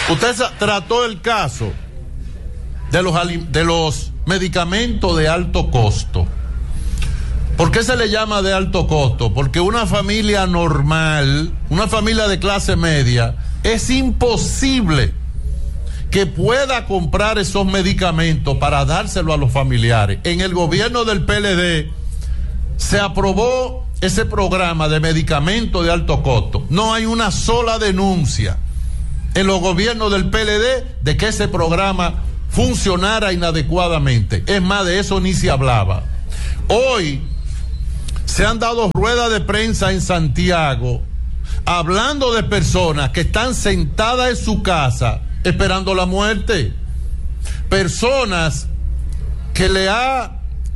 Usted trató el caso de los medicamentos de alto costo. ¿Por qué se le llama de alto costo? Porque una familia normal, una familia de clase media, es imposible que pueda comprar esos medicamentos para dárselo a los familiares. En el gobierno del PLD se aprobó ese programa de medicamentos de alto costo. No hay una sola denuncia en los gobiernos del PLD de que ese programa funcionara inadecuadamente. Es más, de eso ni se hablaba. Hoy se han dado ruedas de prensa en Santiago hablando de personas que están sentadas en su casa esperando la muerte. Personas que le ha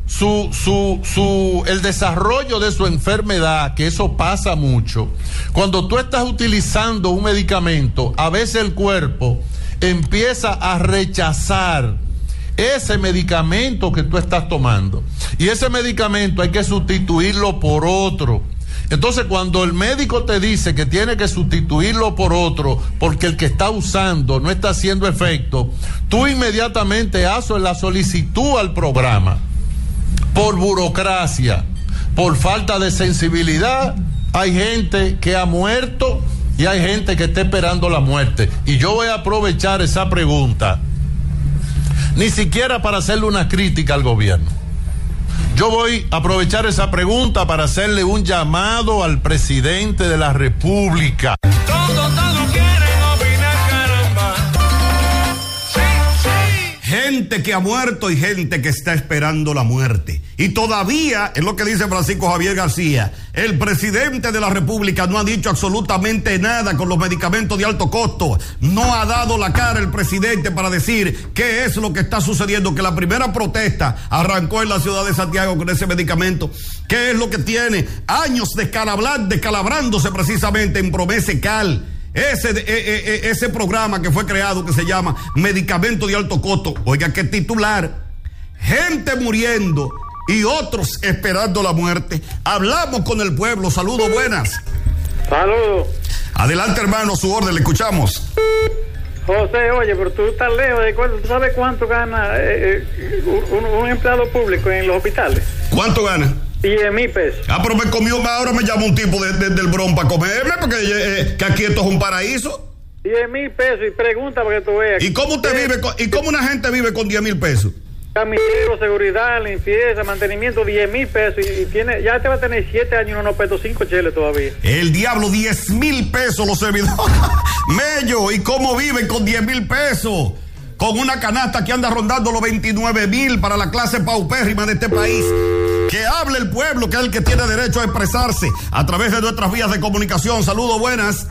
el desarrollo de su enfermedad, que eso pasa mucho. Cuando tú estás utilizando un medicamento, a veces el cuerpo empieza a rechazar ese medicamento que tú estás tomando, y ese medicamento hay que sustituirlo por otro. Entonces, cuando el médico te dice que tiene que sustituirlo por otro porque el que está usando no está haciendo efecto, tú inmediatamente haces la solicitud al programa. Por burocracia, por falta de sensibilidad, hay gente que ha muerto y hay gente que está esperando la muerte. Y yo voy a aprovechar esa pregunta, ni siquiera para hacerle una crítica al gobierno. Yo voy a aprovechar esa pregunta para hacerle un llamado al presidente de la República. Todo quieren opinar, caramba. Sí. Gente que ha muerto y gente que está esperando la muerte. Y todavía, es lo que dice Francisco Javier García, el presidente de la República no ha dicho absolutamente nada con los medicamentos de alto costo. No ha dado la cara el presidente para decir qué es lo que está sucediendo, que la primera protesta arrancó en la ciudad de Santiago con ese medicamento. ¿Qué es lo que tiene? Años descalabrándose precisamente en Promesecal. Ese programa que fue creado, que se llama Medicamento de Alto Costo. Oiga, qué titular. Gente muriendo y otros esperando la muerte. Hablamos con el pueblo. Saludos, buenas. Saludos. Adelante, hermano, su orden, le escuchamos. José, oye, pero tú estás lejos de cuánto. ¿Tú sabes cuánto gana un empleado público en los hospitales? ¿Cuánto gana? 10,000 pesos. Pero me comió, ahora me llama un tipo del Bronx para comerme, porque que aquí esto es un paraíso. 10,000 pesos, y pregunta para que tú veas. ¿Y cómo usted vive y cómo una gente vive con 10,000 pesos? Caminero, seguridad, limpieza, mantenimiento, 10,000 pesos. Y ya te va a tener 7 años y no nos peto 5 cheles todavía. El diablo, 10,000 pesos los servidores. Mello, ¿y cómo viven con 10,000 pesos? Con una canasta que anda rondando los 29,000 para la clase paupérrima de este país. Que hable el pueblo, que es el que tiene derecho a expresarse a través de nuestras vías de comunicación. Saludos, buenas.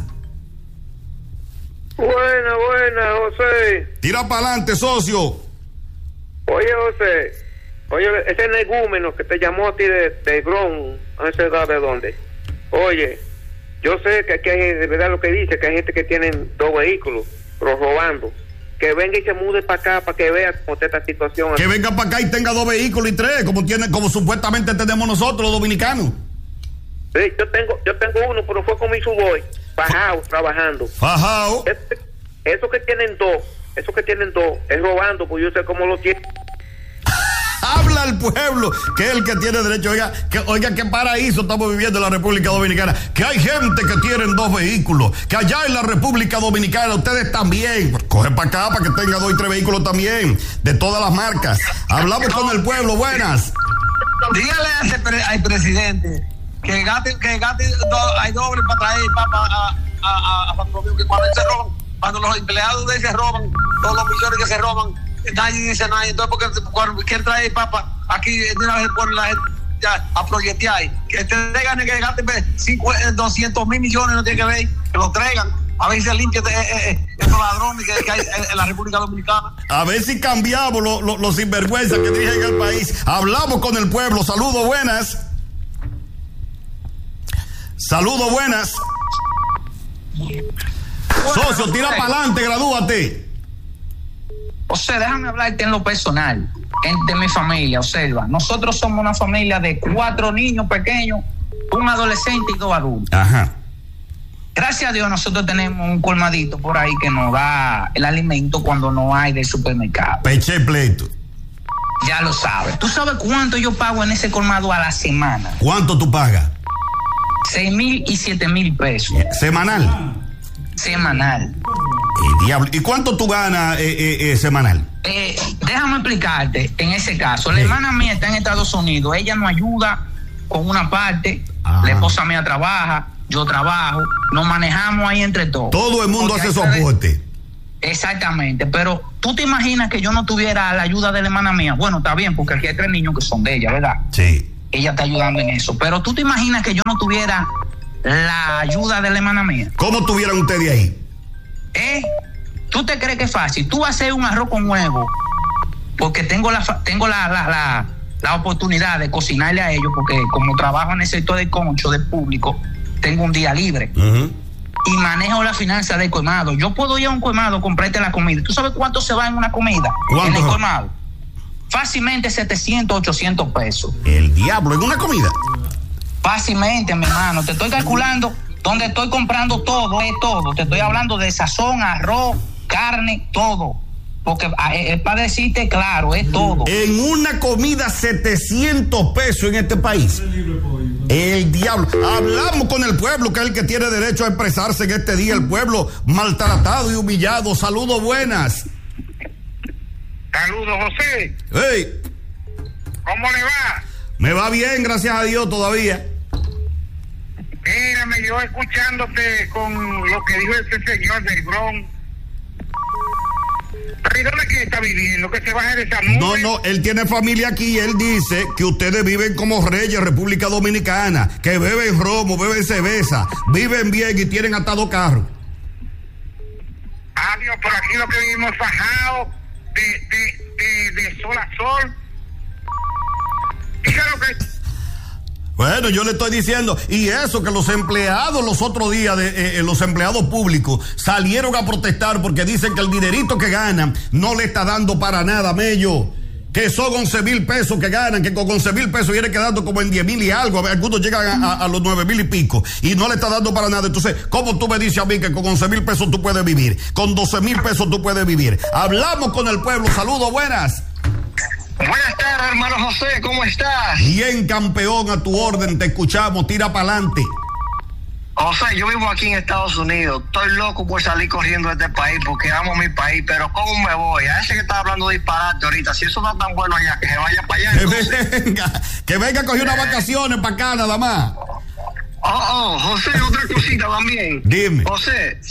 Buena, José. Tira para adelante, socio. Oye, José, ese negúmeno que te llamó a ti de Bron, no sé de dónde. Oye, yo sé que aquí hay, de verdad lo que dice, que hay gente que tienen 2 vehículos, pero robando. Que venga y se mude para acá para que vea cómo está esta situación. Que venga para acá y tenga 2 vehículos y 3, como supuestamente tenemos nosotros los dominicanos. Sí, yo tengo uno, pero fue con mi subboy, fajao, trabajando. Fajao. Eso que tienen dos, es robando, pues yo sé cómo lo tienen. Habla al pueblo, que es el que tiene derecho. Oiga, qué paraíso estamos viviendo en la República Dominicana. Que hay gente que tienen 2 vehículos. Que allá en la República Dominicana ustedes también. Coge para acá para que tenga 2 y 3 vehículos también. De todas las marcas. Hablamos con el pueblo. Buenas. Dígale al presidente que gaste hay doble para traer papa a Pablo, que cuando los empleados de se roban, todos los millones que se roban, nadie dice nada. Entonces, porque cuando quieren traer papa, aquí de una vez ponen la gente ya a proyectar. Que te traigan, que gasten 200,000 millones, no tiene que ver, que lo traigan. A ver si se limpia estos ladrones que hay en la República Dominicana. A ver si cambiamos los sinvergüenzas que dirigen el país. Hablamos con el pueblo. Saludos, buenas. Saludos, buenas. Socio, tira para adelante, gradúate. O sea, déjame hablarte en lo personal, de mi familia. Observa, nosotros somos una familia de 4 niños pequeños, un adolescente y 2 adultos. Ajá. Gracias a Dios nosotros tenemos un colmadito por ahí que nos da el alimento cuando no hay del supermercado. Peche pleito. Ya lo sabes. ¿Tú sabes cuánto yo pago en ese colmado a la semana? ¿Cuánto tú pagas? 6,000 y 7,000 pesos. ¿Semanal? Semanal. Diablo. ¿Y cuánto tú ganas semanal? Déjame explicarte, en ese caso, la hermana mía está en Estados Unidos, ella nos ayuda con una parte, la esposa mía trabaja, yo trabajo, nos manejamos ahí entre todos. Todo el mundo hace su aporte. Exactamente, pero tú te imaginas que yo no tuviera la ayuda de la hermana mía. Bueno, está bien, porque aquí hay 3 niños que son de ella, ¿verdad? Sí. Ella está ayudando en eso, pero tú te imaginas que yo no tuviera la ayuda de la hermana mía. ¿Cómo tuvieran ustedes ahí? ¿Tú te crees que es fácil? Tú vas a hacer un arroz con huevo porque tengo la oportunidad de cocinarle a ellos, porque como trabajo en el sector del concho del público, tengo un día libre. Y manejo la finanza del colmado. Yo puedo ir a un colmado, comprarte la comida. ¿Tú sabes cuánto se va en una comida? En el colmado. Fácilmente 700, 800 pesos. El diablo, ¿en una comida? Fácilmente, mi hermano. Te estoy calculando donde estoy comprando todo, es todo. Te estoy hablando de sazón, arroz, carne, todo. Porque es para decirte claro, es todo. En una comida 700 pesos en este país. El diablo. Hablamos con el pueblo, que es el que tiene derecho a expresarse en este día. El pueblo maltratado y humillado. Saludos, buenas. Saludos, José. Hey. ¿Cómo le va? Me va bien, gracias a Dios todavía. Mírame, yo escuchándote con lo que dijo ese señor del Bronx. ¿Pero dónde que está viviendo? ¿Que se baje de esa nube? No, él tiene familia aquí y él dice que ustedes viven como reyes, República Dominicana, que beben romo, beben cerveza, viven bien y tienen hasta 2 carros. Adiós, por aquí lo que vivimos fajados de sol a sol. Dígalo que... Bueno, yo le estoy diciendo, y eso que los empleados los otros días, los empleados públicos salieron a protestar porque dicen que el dinerito que ganan no le está dando para nada, Mello. Que son 11,000 pesos que ganan, que con 11,000 pesos viene quedando como en 10,000 y algo. Algunos llegan a los 9,000 y pico y no le está dando para nada. Entonces, ¿cómo tú me dices a mí que con 11,000 pesos tú puedes vivir? Con 12,000 pesos tú puedes vivir. Hablamos con el pueblo. Saludos, buenas. Buenas tardes, hermano José, ¿cómo estás? Bien, campeón, a tu orden, te escuchamos, tira para adelante. José, yo vivo aquí en Estados Unidos, estoy loco por salir corriendo de este país porque amo mi país, pero ¿cómo me voy? A ese que está hablando de disparate ahorita, si eso no es tan bueno allá, que se vaya para allá. Que venga a coger unas vacaciones para acá nada más. José, otra cosita también. Dime. José,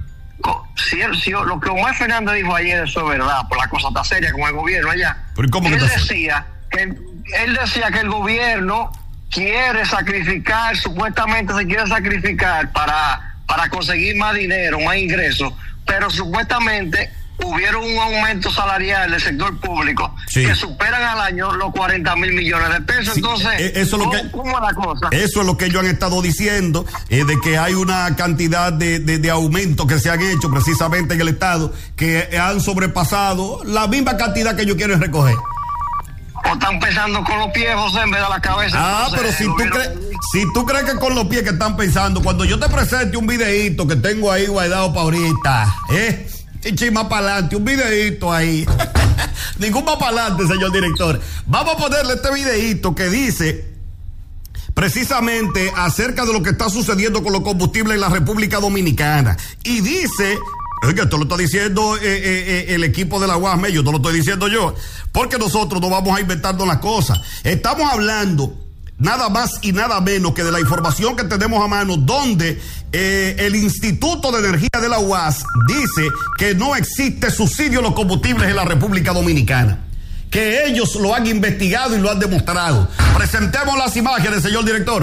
si lo que Omar Fernández dijo ayer, eso es verdad, por la cosa tan seria con el gobierno allá. ¿Pero cómo él decía que el gobierno quiere sacrificar, supuestamente se quiere sacrificar para conseguir más dinero, más ingresos, pero supuestamente hubieron un aumento salarial del sector público que superan al año los 40,000 millones de pesos. Sí, entonces, eso es ¿cómo es la cosa? Eso es lo que ellos han estado diciendo, de que hay una cantidad de aumentos que se han hecho precisamente en el Estado, que han sobrepasado la misma cantidad que ellos quieren recoger. O están pensando con los pies, José, en vez de la cabeza. Entonces, pero si tú crees que con los pies que están pensando, cuando yo te presente un videíto que tengo ahí guardado para ahorita, y más para adelante, un videíto ahí. Ningún más para adelante, señor director. Vamos a ponerle este videíto que dice precisamente acerca de lo que está sucediendo con los combustibles en la República Dominicana. Y dice, oiga, esto lo está diciendo el equipo de la UASM, yo no lo estoy diciendo yo, porque nosotros no vamos a inventarnos las cosas. Estamos hablando nada más y nada menos que de la información que tenemos a mano, donde el Instituto de Energía de la UAS dice que no existe subsidio a los combustibles en la República Dominicana, que ellos lo han investigado y lo han demostrado. Presentemos las imágenes, señor director.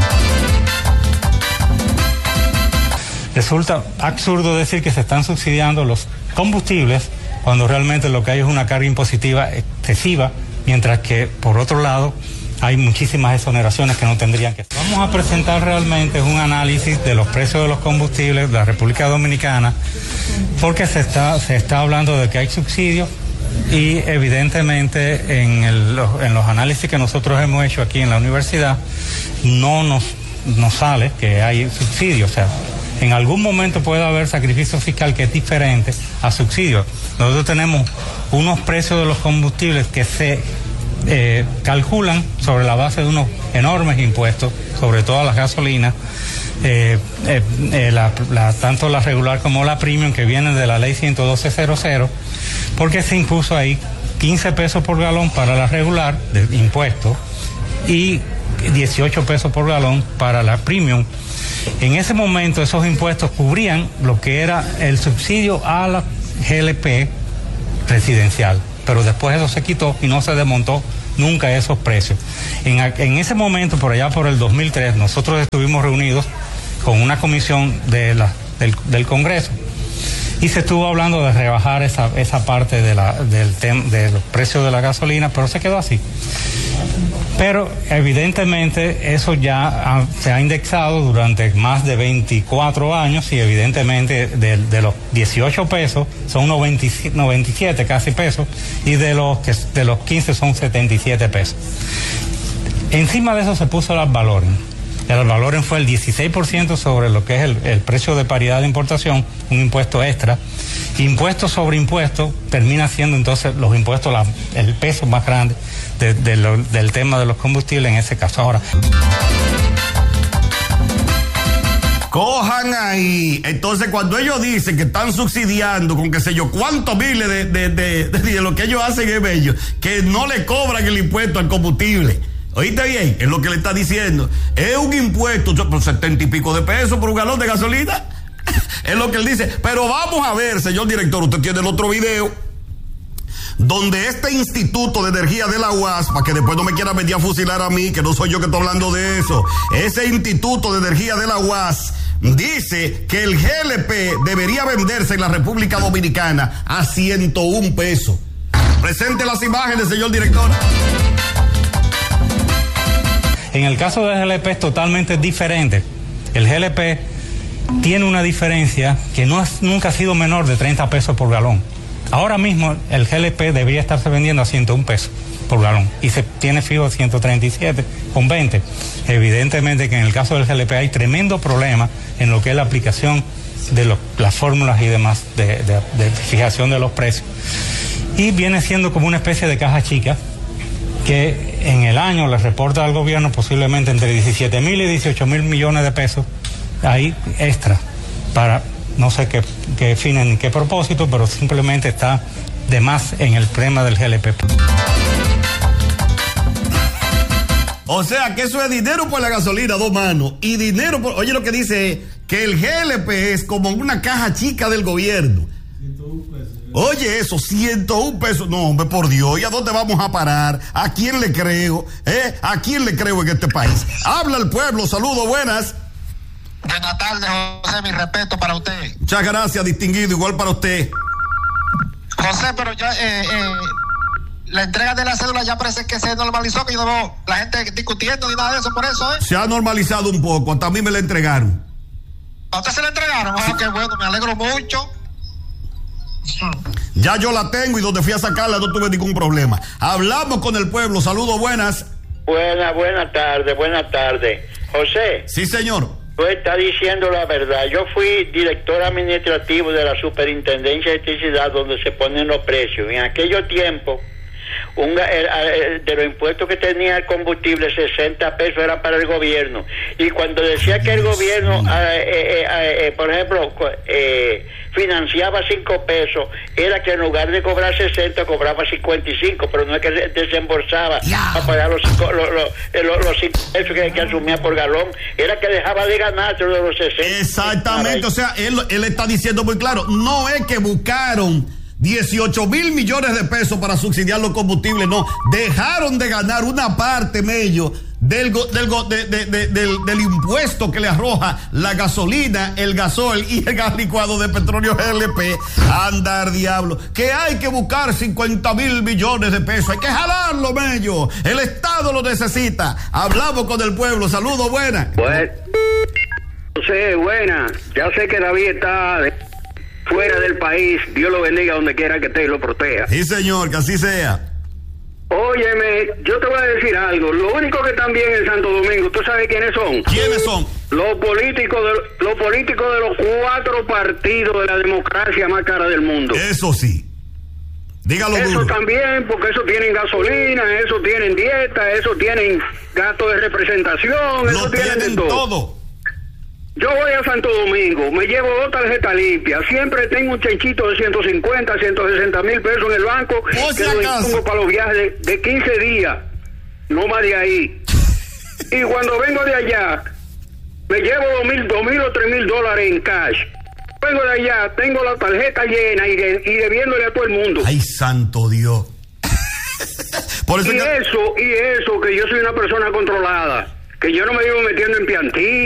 Resulta absurdo decir que se están subsidiando los combustibles cuando realmente lo que hay es una carga impositiva excesiva, mientras que, por otro lado, hay muchísimas exoneraciones que no tendrían que ser. Vamos a presentar realmente un análisis de los precios de los combustibles de la República Dominicana, porque se está hablando de que hay subsidios y evidentemente en los análisis que nosotros hemos hecho aquí en la universidad no nos sale que hay subsidios. O sea, En algún momento puede haber sacrificio fiscal que es diferente a subsidios. Nosotros tenemos unos precios de los combustibles que se calculan sobre la base de unos enormes impuestos, sobre todo las gasolinas, tanto la regular como la premium, que vienen de la ley 112.00, porque se impuso ahí 15 pesos por galón para la regular de impuestos y 18 pesos por galón para la premium. En ese momento esos impuestos cubrían lo que era el subsidio a la GLP residencial, pero después eso se quitó y no se desmontó nunca esos precios. En ese momento, por allá por el 2003, nosotros estuvimos reunidos con una comisión del Congreso y se estuvo hablando de rebajar esa parte de los precios de la gasolina, pero se quedó así. Pero evidentemente eso ya se ha indexado durante más de 24 años y evidentemente de los 18 pesos son 97 casi pesos y de los 15 son 77 pesos. Encima de eso se puso el ad valorem. El ad valorem fue el 16% sobre lo que es el precio de paridad de importación, un impuesto extra. Impuesto sobre impuesto termina siendo entonces los impuestos el peso más grande del tema de los combustibles en ese caso. Ahora, cojan ahí. Entonces, cuando ellos dicen que están subsidiando con qué sé yo cuántos miles de lo que ellos hacen es bello, que no le cobran el impuesto al combustible. ¿Oíste bien? Es lo que le está diciendo. Es un impuesto por 70 y pico de pesos por un galón de gasolina. Es lo que él dice. Pero vamos a ver, señor director, usted tiene el otro video donde este Instituto de Energía de la UAS, para que después no me quiera venir a fusilar a mí, que no soy yo que estoy hablando de eso, ese Instituto de Energía de la UAS dice que el GLP debería venderse en la República Dominicana a 101 pesos. Presente las imágenes, señor director. En el caso del GLP es totalmente diferente. El GLP tiene una diferencia que nunca ha sido menor de 30 pesos por galón. Ahora mismo el GLP debería estarse vendiendo a 101 pesos por galón y se tiene fijo a 137,20. Evidentemente que en el caso del GLP hay tremendo problema en lo que es la aplicación de las fórmulas y demás de fijación de los precios. Y viene siendo como una especie de caja chica que en el año le reporta al gobierno posiblemente entre 17.000 y 18.000 millones de pesos ahí extra para no sé qué fines ni qué propósito, pero simplemente está de más en el tema del GLP. O sea que eso es dinero por la gasolina, dos manos, y dinero por... Oye, lo que dice que el GLP es como una caja chica del gobierno. 101 pesos. Oye, eso, 101 pesos. No, hombre, por Dios, ¿y a dónde vamos a parar? ¿A quién le creo? ¿A quién le creo en este país? Habla el pueblo, saludos, buenas. Buenas tardes, José, mi respeto para usted. Muchas gracias, distinguido, igual para usted. José, pero ya la entrega de la cédula ya parece que se normalizó, que yo no veo la gente discutiendo ni nada de eso, por eso, Se ha normalizado un poco, hasta a mí me la entregaron. ¿A usted se la entregaron? Ah, qué bueno, me alegro mucho. Ya yo la tengo y donde fui a sacarla no tuve ningún problema. Hablamos con el pueblo, saludos, buenas. Buenas tardes. José. Sí, señor. Tú estás diciendo la verdad. Yo fui director administrativo de la Superintendencia de Electricidad, donde se ponen los precios. En aquellos tiempos, de los impuestos que tenía el combustible, 60 pesos eran para el gobierno. Y cuando decía que el gobierno, por ejemplo, financiaba 5 pesos, era que en lugar de cobrar 60, cobraba 55, pero no es que desembolsaba para pagar los 5 pesos que asumía por galón, era que dejaba de ganarse los 60. Exactamente, o sea, él está diciendo muy claro, no es que buscaron 18.000 millones de pesos para subsidiar los combustibles, no, dejaron de ganar una parte, Mello, del impuesto que le arroja la gasolina, el gasoil y el gas licuado de petróleo GLP. Andar diablo, que hay que buscar 50.000 millones de pesos, hay que jalarlo, Mello, el Estado lo necesita. Hablamos con el pueblo, saludos, buenas. José, buena. Ya sé que David está fuera del país. Dios lo bendiga donde quiera que esté y lo proteja. Sí, señor, que así sea. Óyeme, yo te voy a decir algo. Lo único que están bien en Santo Domingo, ¿tú sabes quiénes son? ¿Quiénes son? Los políticos de los 4 partidos de la democracia más cara del mundo. Eso sí. Dígalo eso duro. También, porque eso tienen gasolina, eso tienen dieta, eso tienen gasto de representación, Lo eso tienen todo. Yo voy a Santo Domingo, me llevo 2 tarjetas limpias, siempre tengo un chanchito de 150, 160 mil pesos en el banco, que lo dispongo para los viajes de 15 días, no más de ahí. Y cuando vengo de allá, me llevo $2,000 o $3,000 en cash. Vengo de allá, tengo la tarjeta llena y debiéndole a todo el mundo. Ay, santo Dios. Por eso eso que yo soy una persona controlada, que yo no me vivo metiendo en piantí.